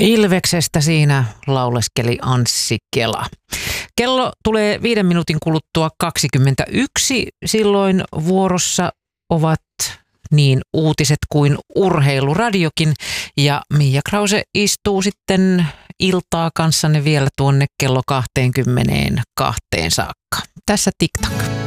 Ilveksestä siinä lauleskeli Anssi Kela. Kello tulee 5 minuutin kuluttua 21. Silloin vuorossa ovat niin uutiset kuin urheiluradiokin. Ja Mia Krause istuu sitten iltaa kanssanne vielä tuonne kello 22 saakka. Tässä TikTok.